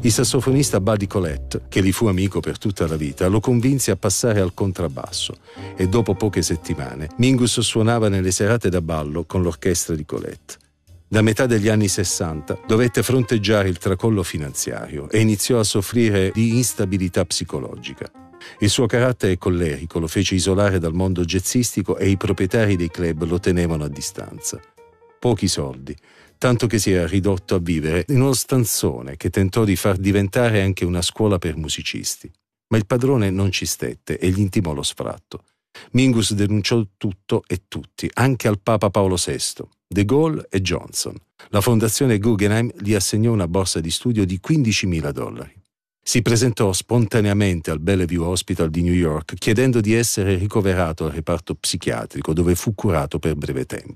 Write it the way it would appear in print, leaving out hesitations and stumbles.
Il sassofonista Buddy Collette, che gli fu amico per tutta la vita, lo convinse a passare al contrabbasso e dopo poche settimane Mingus suonava nelle serate da ballo con l'orchestra di Collette. Da metà degli anni 60 dovette fronteggiare il tracollo finanziario e iniziò a soffrire di instabilità psicologica. Il suo carattere collerico lo fece isolare dal mondo jazzistico e i proprietari dei club lo tenevano a distanza. Pochi soldi, tanto che si era ridotto a vivere in uno stanzone che tentò di far diventare anche una scuola per musicisti. Ma il padrone non ci stette e gli intimò lo sfratto. Mingus denunciò tutto e tutti, anche al Papa Paolo VI, De Gaulle e Johnson. La fondazione Guggenheim gli assegnò una borsa di studio di $15.000. Si presentò spontaneamente al Bellevue Hospital di New York chiedendo di essere ricoverato al reparto psichiatrico, dove fu curato per breve tempo.